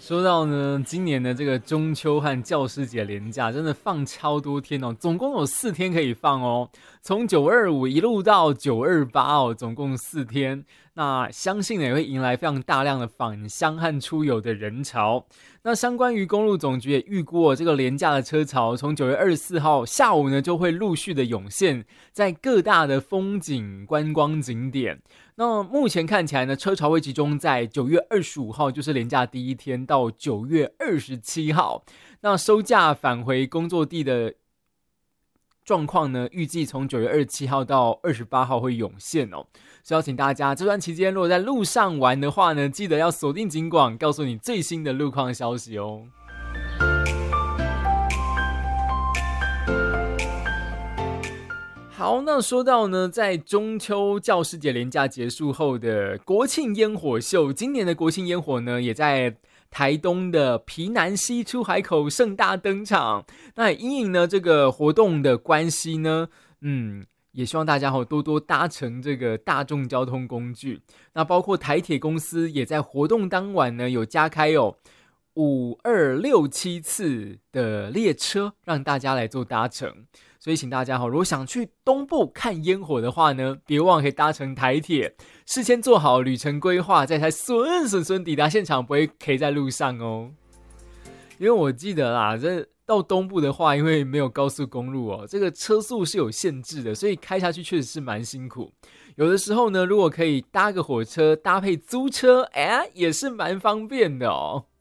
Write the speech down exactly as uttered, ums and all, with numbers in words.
说到呢，今年的这个中秋和教师节连假真的放超多天哦，总共有四天可以放哦，从九二五一路到九二八哦，总共四天。那相信呢也会迎来非常大量的返乡和出游的人潮。那相关于公路总局也预估、哦、这个连假的车潮从九月二十四号下午呢就会陆续的涌现在各大的风景观光景点。那目前看起来呢，车潮会集中在九月二十五号，就是连假第一天，到九月二十七号。那收假返回工作地的状况呢，预计从九月二十七号到二十八号会涌现哦。所以邀请大家这段期间，如果在路上玩的话呢，记得要锁定警广，告诉你最新的路况消息哦。好，那说到呢，在中秋教师节连假结束后的国庆烟火秀，今年的国庆烟火呢，也在台东的皮南溪出海口盛大登场。那因应呢这个活动的关系呢，嗯，也希望大家多多搭乘这个大众交通工具。那包括台铁公司也在活动当晚呢，有加开有五二六七次的列车，让大家来做搭乘。所以请大家如果想去东部看烟火的话呢，别忘了可以搭乘台铁，事先做好旅程规划，再才顺顺顺抵达现场，不会 K 在路上哦。因为我记得啦，这到东部的话，因为没有高速公路哦，这个车速是有限制的，所以开下去确实是蛮辛苦。有的时候呢，如果可以搭个火车搭配租车，哎，也是蛮方便的哦。